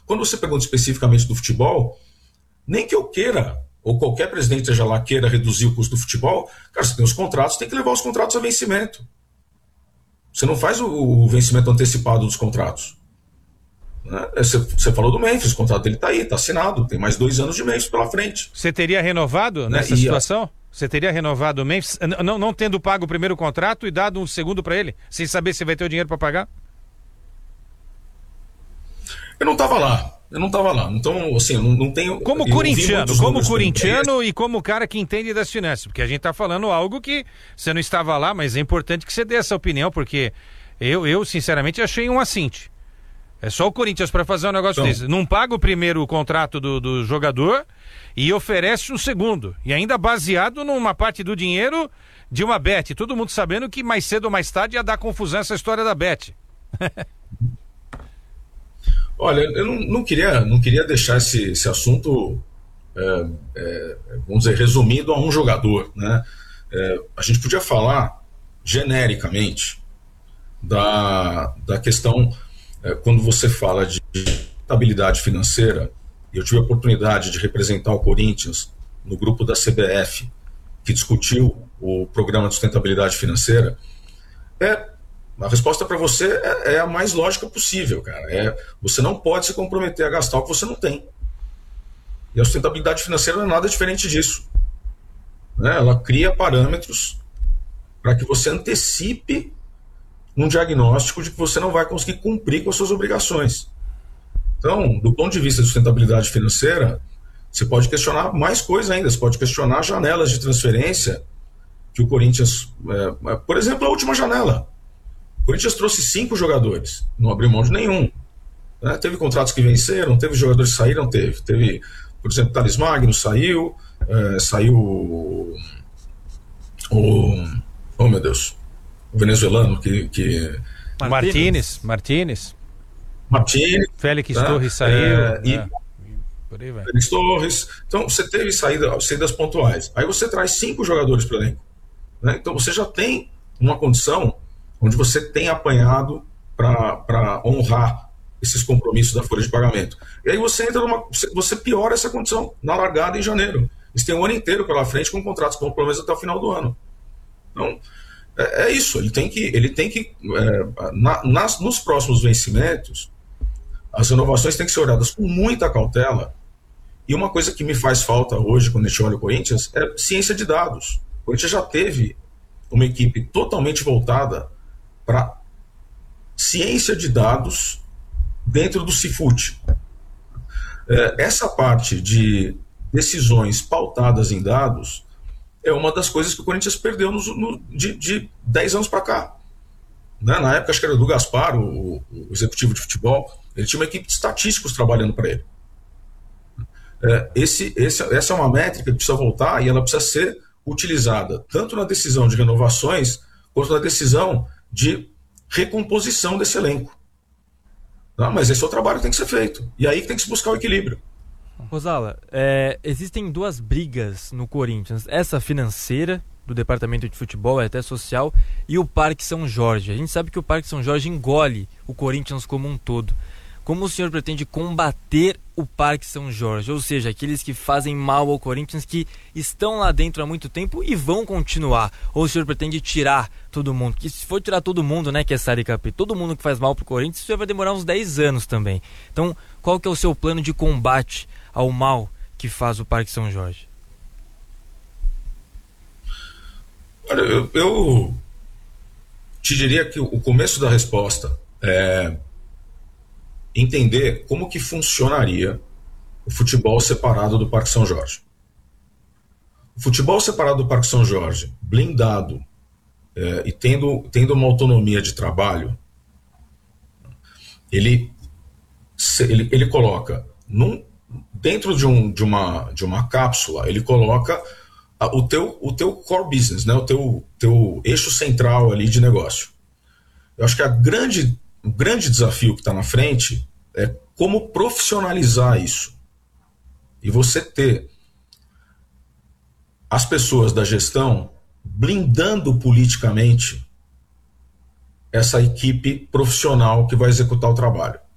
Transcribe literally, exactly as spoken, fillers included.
quando você pergunta especificamente do futebol, nem que eu queira, ou qualquer presidente seja lá queira reduzir o custo do futebol, cara, você tem os contratos, tem que levar os contratos a vencimento. Você não faz o, o vencimento antecipado dos contratos. Né? Você, você falou do Memphis, o contrato dele está aí, está assinado, tem mais dois anos de Memphis pela frente. Você teria renovado nessa né? situação? A... Você teria renovado o Memphis, não, não tendo pago o primeiro contrato e dado um segundo para ele, sem saber se vai ter o dinheiro para pagar? Eu não estava lá, eu não estava lá, então assim, eu não, não tenho... Como corintiano, como corintiano e como cara que entende das finanças, porque a gente está falando algo que você não estava lá, mas é importante que você dê essa opinião, porque eu, eu sinceramente achei um assinte. É só o Corinthians para fazer um negócio então, desse. Não paga o primeiro contrato do, do jogador e oferece um segundo. E ainda baseado numa parte do dinheiro de uma bet. Todo mundo sabendo que mais cedo ou mais tarde ia dar confusão essa história da bet. Olha, eu não, não, queria, não queria deixar esse, esse assunto, é, é, vamos dizer, resumido a um jogador. Né? É, a gente podia falar genericamente da, da questão... Quando você fala de estabilidade financeira, eu tive a oportunidade de representar o Corinthians no grupo da C B F, que discutiu o programa de sustentabilidade financeira. É, a resposta para você é, é a mais lógica possível, cara. É, você não pode se comprometer a gastar o que você não tem. E a sustentabilidade financeira não é nada diferente disso. Né? Ela cria parâmetros para que você antecipe um diagnóstico de que você não vai conseguir cumprir com as suas obrigações. Então, do ponto de vista de sustentabilidade financeira, você pode questionar mais coisas ainda, você pode questionar janelas de transferência que o Corinthians... É, por exemplo, a última janela. O Corinthians trouxe cinco jogadores, não abriu mão de nenhum. Né? Teve contratos que venceram, teve jogadores que saíram, teve. Teve, por exemplo, Thales Magno saiu, é, saiu o... Oh, meu Deus... o venezuelano que... que... Martínez, Martínez. Martínez. Félix tá? Torres saiu. É, e, é. Por aí vai. Félix Torres. Então, você teve saída, saídas pontuais. Aí você traz cinco jogadores para o elenco. Né? Então, você já tem uma condição onde você tem apanhado para honrar esses compromissos da folha de pagamento. E aí você entra numa... Você piora essa condição na largada em janeiro. Eles têm um ano inteiro pela frente com contratos com compromissos até o final do ano. Então... É isso, ele tem que, ele tem que é, na, nas, nos próximos vencimentos, as renovações têm que ser olhadas com muita cautela. E uma coisa que me faz falta hoje, quando a gente olha o Corinthians, é ciência de dados. O Corinthians já teve uma equipe totalmente voltada para ciência de dados dentro do Cifute. É, essa parte de decisões pautadas em dados é uma das coisas que o Corinthians perdeu no, no, de, de dez anos para cá. Né? Na época, acho que era do Gaspar, o, o executivo de futebol, ele tinha uma equipe de estatísticos trabalhando para ele. É, esse, esse, essa é uma métrica que precisa voltar e ela precisa ser utilizada tanto na decisão de renovações quanto na decisão de recomposição desse elenco. Tá? Mas esse é o trabalho que tem que ser feito. E aí que tem que se buscar o equilíbrio. Rosala, é, existem duas brigas no Corinthians, essa financeira do departamento de futebol, é até social, e o Parque São Jorge. A gente sabe que o Parque São Jorge engole o Corinthians como um todo. Como o senhor pretende combater o Parque São Jorge? Ou seja, aqueles que fazem mal ao Corinthians, que estão lá dentro há muito tempo e vão continuar. Ou o senhor pretende tirar todo mundo? Que se for tirar todo mundo, né, que é Sari Capri, todo mundo que faz mal pro Corinthians, isso vai demorar uns dez anos também. Então, qual que é o seu plano de combate ao mal que faz o Parque São Jorge? Olha, eu, eu te diria que o começo da resposta é entender como que funcionaria o futebol separado do Parque São Jorge. O futebol separado do Parque São Jorge, blindado é, e tendo, tendo uma autonomia de trabalho, ele, ele, ele coloca num, dentro de, um, de, uma, de uma cápsula, ele coloca a, o, teu, o teu core business, né, o teu, teu eixo central ali de negócio. Eu acho que a grande O grande desafio que está na frente é como profissionalizar isso. E você ter as pessoas da gestão blindando politicamente essa equipe profissional que vai executar o trabalho.